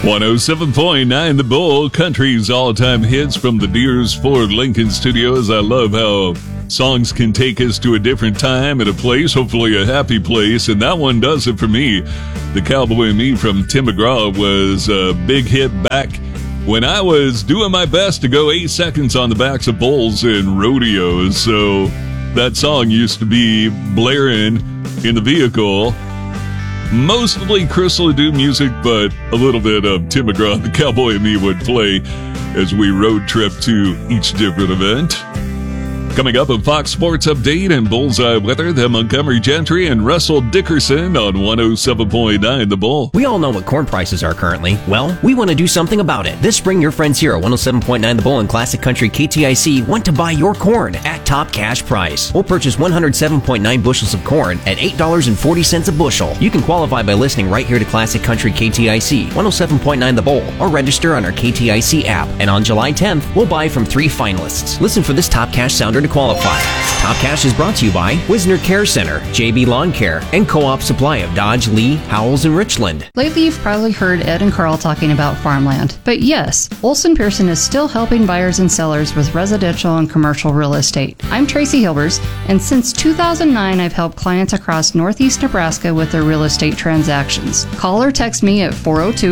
107.9 The Bull, country's all-time hits from the Deers Ford Lincoln Studios. I love how songs can take us to a different time and a place, hopefully a happy place, and that one does it for me. The Cowboy and Me from Tim McGraw was a big hit back when I was doing my best to go 8 seconds on the backs of bulls in rodeos. So that song used to be blaring in the vehicle. Mostly Chris Ledoux music, but a little bit of Tim McGraw, the Cowboy and Me would play as we road trip to each different event. Coming up, a Fox Sports update and bullseye weather, the Montgomery Gentry and Russell Dickerson on 107.9 The Bull. We all know what corn prices are currently. Well, we want to do something about it. This spring, your friends here at 107.9 The Bull and Classic Country KTIC want to buy your corn at top cash price. We'll purchase 107.9 bushels of corn at $8.40 a bushel. You can qualify by listening right here to Classic Country KTIC 107.9 The Bull or register on our KTIC app. And on July 10th, we'll buy from 3 finalists. Listen for this top cash sounder to qualify. Top Cash is brought to you by Wisner Care Center, JB Lawn Care, and Co-op Supply of Dodge, Lee, Howells, and Richland. Lately, you've probably heard Ed and Carl talking about farmland. But yes, Olson Pearson is still helping buyers and sellers with residential and commercial real estate. I'm Tracy Hilbers, and since 2009, I've helped clients across Northeast Nebraska with their real estate transactions. Call or text me at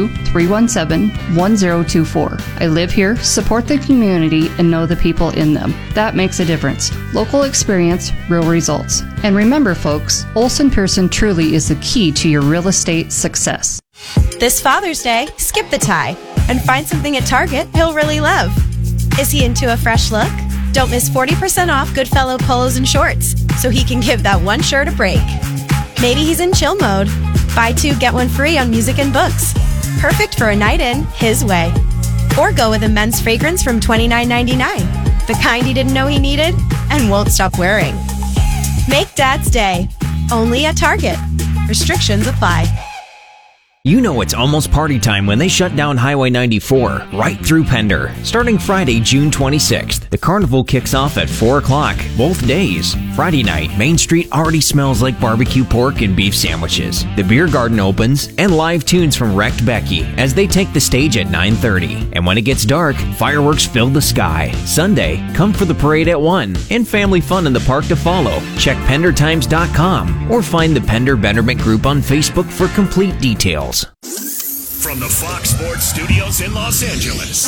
402-317-1024. I live here, support the community, and know the people in them. That makes a difference. Local experience, real results. And remember, folks, Olson Pearson truly is the key to your real estate success. This Father's Day, skip the tie and find something at Target he'll really love. Is he into a fresh look? Don't miss 40% off Goodfellow polos and shorts so he can give that one shirt a break. Maybe he's in chill mode. Buy 2, get 1 free on music and books. Perfect for a night in his way. Or go with a men's fragrance from $29.99. The kind he didn't know he needed and won't stop wearing. Make Dad's Day. Only at Target. Restrictions apply. You know it's almost party time when they shut down Highway 94 right through Pender. Starting Friday, June 26th, the carnival kicks off at 4 o'clock, both days. Friday night, Main Street already smells like barbecue pork and beef sandwiches. The beer garden opens, and live tunes from Wrecked Becky as they take the stage at 9:30. And when it gets dark, fireworks fill the sky. Sunday, come for the parade at 1, and family fun in the park to follow. Check PenderTimes.com or find the Pender Betterment Group on Facebook for complete details. From the Fox Sports Studios in Los Angeles,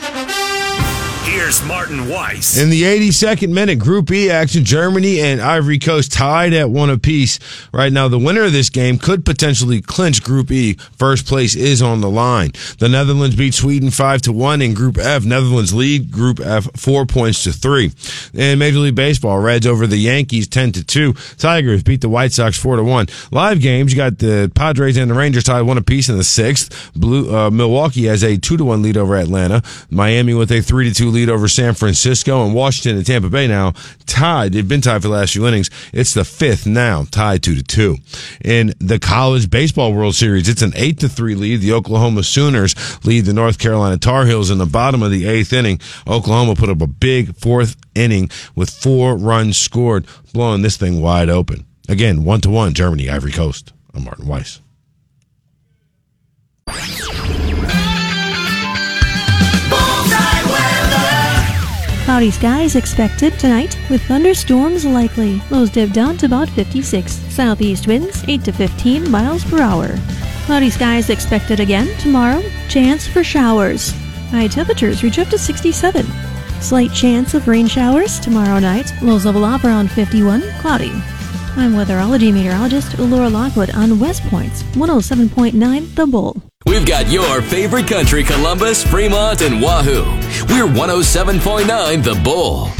here's Martin Weiss. In the 82nd minute, Group E action, Germany and Ivory Coast tied at 1 apiece. Right now, the winner of this game could potentially clinch Group E. First place is on the line. The Netherlands beat Sweden 5-1 in Group F. Netherlands lead Group F 4-3. In Major League Baseball, Reds over the Yankees 10-2. Tigers beat the White Sox 4-1. Live games, you got the Padres and the Rangers tied 1 apiece in the 6th. Milwaukee has a 2-1 lead over Atlanta. Miami with a 3-2 lead over San Francisco, and Washington and Tampa Bay now tied. They've been tied for the last few innings. It's the 5th now, tied 2-2. In the College Baseball World Series, it's an 8-3 lead. The Oklahoma Sooners lead the North Carolina Tar Heels in the bottom of the 8th inning. Oklahoma put up a big 4th inning with 4 runs scored, blowing this thing wide open. Again, 1-1, Germany, Ivory Coast. I'm Martin Weiss. Cloudy skies expected tonight with thunderstorms likely. Lows dip down to about 56. Southeast winds 8 to 15 miles per hour. Cloudy skies expected again tomorrow. Chance for showers. High temperatures reach up to 67. Slight chance of rain showers tomorrow night. Lows level off around 51. Cloudy. I'm weatherology meteorologist Laura Lockwood on West Point's 107.9 The Bull. We've got your favorite country, Columbus, Fremont, and Wahoo. We're 107.9 The Bull.